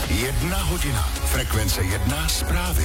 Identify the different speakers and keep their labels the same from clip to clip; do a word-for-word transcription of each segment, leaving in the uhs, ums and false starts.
Speaker 1: Jedna hodina. Frekvence jedna zprávy.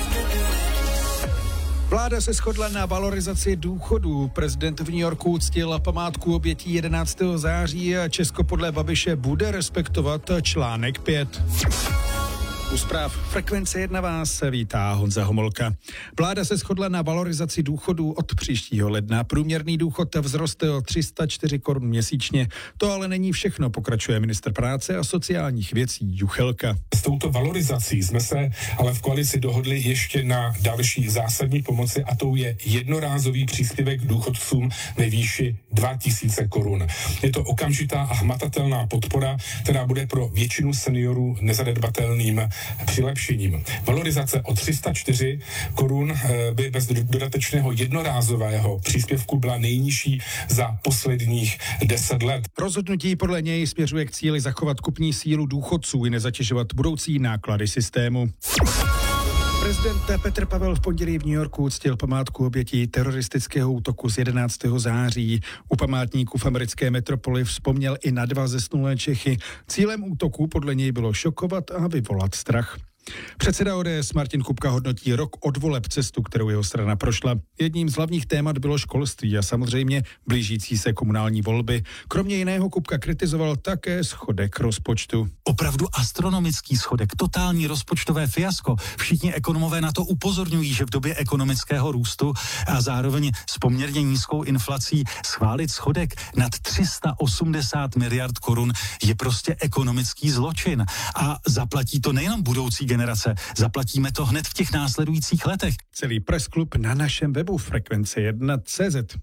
Speaker 2: Vláda se shodla na valorizaci důchodů. Prezident v New Yorku uctil památku obětí jedenáctého září a Česko podle Babiše bude respektovat článek pět. U zpráv Frekvence jedna vás vítá Honza Homolka. Vláda se shodla na valorizaci důchodů od příštího ledna. Průměrný důchod vzroste o tři sta čtyři korun měsíčně. To ale není všechno, pokračuje ministr práce a sociálních věcí Juchelka.
Speaker 3: S touto valorizací jsme se ale v koalici dohodli ještě na další zásadní pomoci a tou je jednorázový příspěvek důchodcům ve výši dva tisíce korun. Je to okamžitá a hmatatelná podpora, která bude pro většinu seniorů nezanedbatelným přilepšením. Valorizace o tři sta čtyři korun by bez dodatečného jednorázového příspěvku byla nejnižší za posledních deset let.
Speaker 2: Rozhodnutí podle něj směřuje k cíli zachovat kupní sílu důchodců i nezatěžovat budoucí náklady systému. Prezident Petr Pavel v pondělí v New Yorku uctil památku obětí teroristického útoku z jedenáctého září. U památníku v americké metropoli vzpomněl i na dva zesnulé Čechy. Cílem útoku podle něj bylo šokovat a vyvolat strach. Předseda O D S Martin Kupka hodnotí rok od voleb cestu, kterou jeho strana prošla. Jedním z hlavních témat bylo školství a samozřejmě blížící se komunální volby. Kromě jiného Kupka kritizoval také schodek rozpočtu.
Speaker 4: Opravdu astronomický schodek, totální rozpočtové fiasko. Všichni ekonomové na to upozorňují, že v době ekonomického růstu a zároveň s poměrně nízkou inflací schválit schodek nad tři sta osmdesát miliard korun je prostě ekonomický zločin. A zaplatí to nejenom budoucí generace, zaplatíme to hned v těch následujících letech.
Speaker 2: Celý pressklub na našem webu Frekvence jedna tečka cé zet.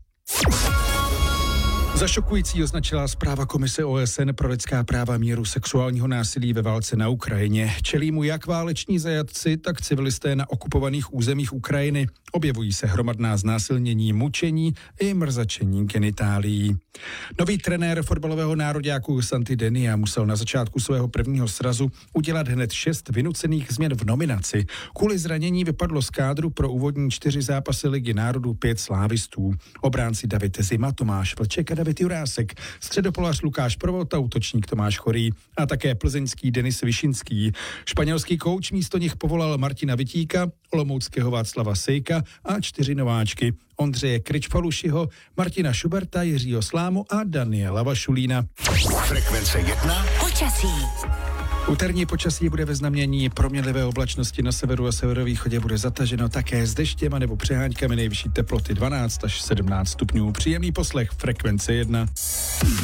Speaker 2: Za šokující označila zpráva Komise O S N pro lidská práva míru sexuálního násilí ve válce na Ukrajině. Čelí mu jak váleční zajatci, tak civilisté na okupovaných územích Ukrajiny. Objevují se hromadná znásilnění, mučení i mrzačení genitálií. Nový trenér fotbalového nároďáku Santi Denia musel na začátku svého prvního srazu udělat hned šest vynucených změn v nominaci. Kvůli zranění vypadlo z kádru pro úvodní čtyři zápasy Ligy národů pět slávistů. Obránci David Zima, Tomáš Vlček a David Jurásek, středopolař Lukáš Provota, útočník Tomáš Chorý a také plzeňský Denis Višinský. Španělský kouč místo nich povolal Martina Vitíka, olomouckého Václava Sejka a čtyři nováčky. Ondřeje Kryčfalušiho, Martina Šuberta, Jiřího Slámu a Daniela Vašulína.
Speaker 1: Frekvence jedna.
Speaker 5: Počasí.
Speaker 2: Úterní počasí bude ve znamení proměnlivé oblačnosti, na severu a severovýchodě bude zataženo také s deštěm a nebo přeháňkami, nejvyšší teploty dvanáct až sedmnáct stupňů. Příjemný poslech Frekvence jedna.